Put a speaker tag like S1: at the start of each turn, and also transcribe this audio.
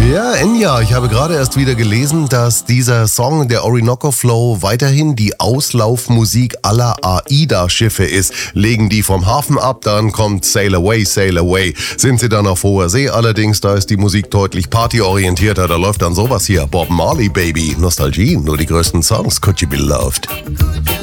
S1: Ja, Enya, ich habe gerade erst wieder gelesen, dass dieser Song, der Orinoco Flow, weiterhin die Auslaufmusik aller AIDA-Schiffe ist. Legen die vom Hafen ab, dann kommt Sail Away, Sail Away. Sind sie dann auf hoher See allerdings, da ist die Musik deutlich partyorientierter. Da läuft dann sowas hier, Bob Marley, Baby. Nostalgie, nur die größten Songs, Could You Be Loved?